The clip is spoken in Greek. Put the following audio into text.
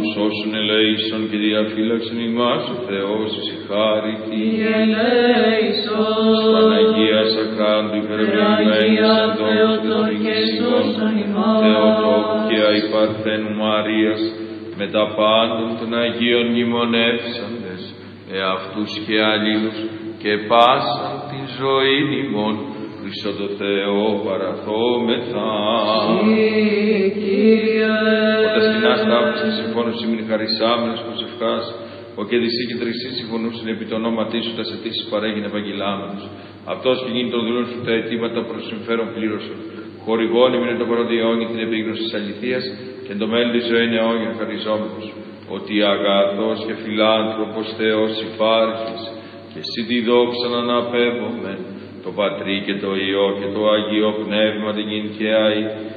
πάντους όσων ελέησον και διαφύλαξον ημάς ο Θεός ησυχάρητη. Ελέησον. Παναγία Σαχράντου υπερευλογημένης αντόξου Θεοτόκου και αϊπαρθένου Μαρίας, με τα πάντων των Αγίων μνημονεύσαντες, εαυτούς και αλλήλους και πάσαν τη ζωή ημών, Χριστό το Θεό παραθόμεθα. Όταν σκηνάς τάφος και συμφώνους ημιν χαρισάμενος προσευχάς, ο και δυσί και τρισί συμφωνούσαν επί το ονόματί σου τα αιτήσεις παρέγινε επαγγελάμενος. Αυτός και γίνει των δουλών σου τα αιτήματα προς συμφέρον πλήρωσον. Χορηγών ημιν το πρώτο αιώνιο την επίγνωση της αληθείας και το μέλλον της ζωήν αιώνιον χαριζόμενος. Ότι αγαθός και φιλάνθρωπος Θεός υπάρχεις και εσύ τη δόξα να αναπέμπομεν, το Πατρί και το Υιό και το Αγίο Πνεύμα την και αη